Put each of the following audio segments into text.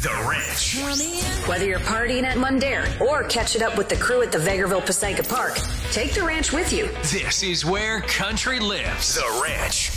The Ranch. Whether you're partying at Mundare or catching up with the crew at the Vegreville Passaica Park, take the ranch with you. This is where country lives. The Ranch.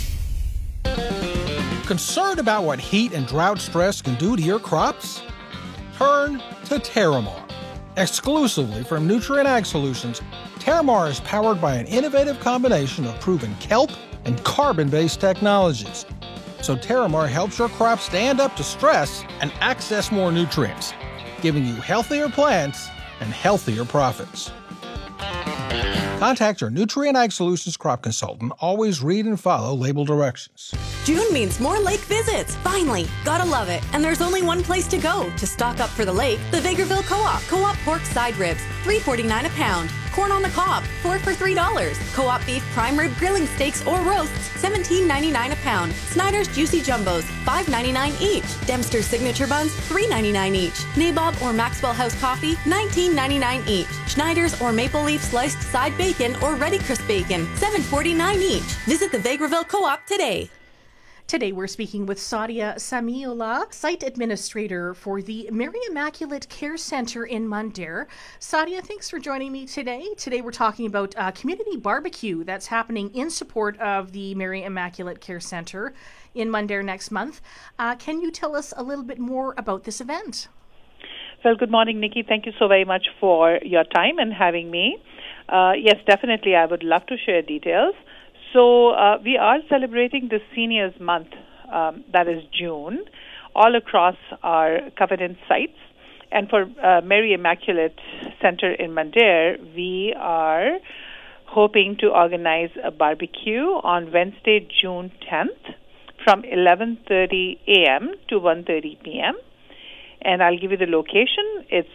Concerned about what heat and drought stress can do to your crops? Turn to Terramar. Exclusively from Nutrien Ag Solutions, Terramar is powered by an innovative combination of proven kelp and carbon-based technologies. So Terramar helps your crops stand up to stress and access more nutrients, giving you healthier plants and healthier profits. Contact your Nutrien Ag Solutions crop consultant. Always read and follow label directions. June means more lake visits. Finally, gotta love it. And there's only one place to go to stock up for the lake. The Vegreville Co-op. Co-op pork side ribs, $3.49 a pound. Corn on the cob, 4 for $3. Co-op beef prime rib grilling steaks or roasts, $17.99 a pound. Snyder's Juicy Jumbos, $5.99 each. Dempster's Signature Buns, $3.99 each. Nabob or Maxwell House Coffee, $19.99 each. Schneider's or Maple Leaf Sliced Side Bacon or Ready Crisp Bacon, $7.49 each. Visit the Vegreville Co-op today. Today we're speaking with Sadia Samiullah, Site Administrator for the Mary Immaculate Care Center in Mundare. Sadia, thanks for joining me today. Today we're talking about a community barbecue that's happening in support of the Mary Immaculate Care Center in Mundare next month. Can you tell us a little bit more about this event? Well, good morning, Nikki. Thank you so very much for your time and having me. Yes, definitely, I would love to share details. So we are celebrating the Seniors Month, that is June, all across our Covenant sites. And for Mary Immaculate Center in Mundare, we are hoping to organize a barbecue on Wednesday, June 10th from 11:30 a.m. to 1:30 p.m. And I'll give you the location. It's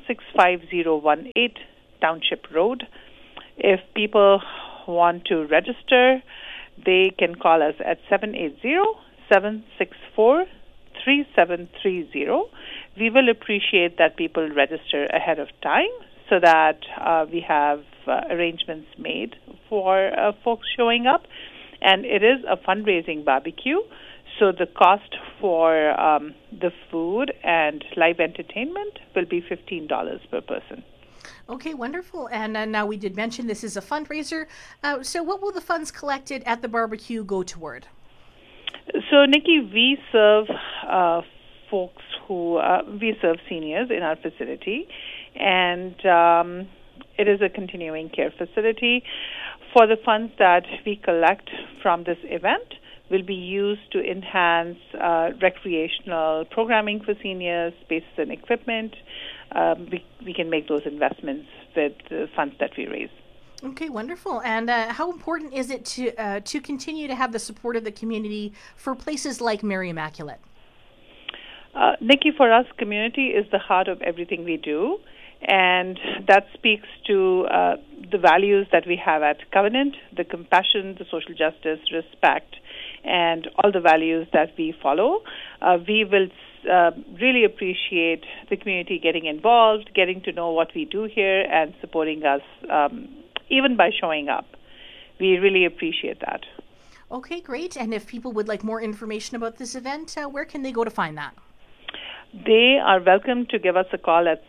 165018 Township Road. If people want to register, they can call us at 780-764-3730. We will appreciate that people register ahead of time so that we have arrangements made for folks showing up. And it is a fundraising barbecue, so the cost for the food and live entertainment will be $15 per person. Okay, wonderful. And now we did mention this is a fundraiser. So what will the funds collected at the barbecue go toward? So, Nikki, we serve folks who, we serve seniors in our facility, and it is a continuing care facility. For the funds that we collect from this event will be used to enhance recreational programming for seniors, spaces and equipment. We can make those investments with the funds that we raise. Okay, wonderful. And how important is it to continue to have the support of the community for places like Mary Immaculate? Nikki, for us, community is the heart of everything we do, and that speaks to the values that we have at Covenant, the compassion, the social justice, respect, and all the values that we follow. We will really appreciate the community getting involved, getting to know what we do here, and supporting us even by showing up. We really appreciate that. Okay, great. And if people would like more information about this event, where can they go to find that? They are welcome to give us a call at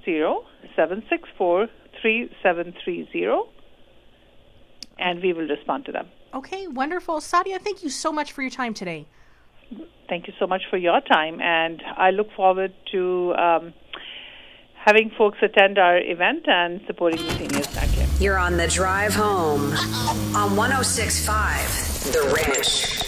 780-764-3730, and we will respond to them. Okay, wonderful. Sadia, thank you so much for your time today. Thank you so much for your time, and I look forward to having folks attend our event and supporting the seniors back here. You're on the drive home on 106.5 The Ranch.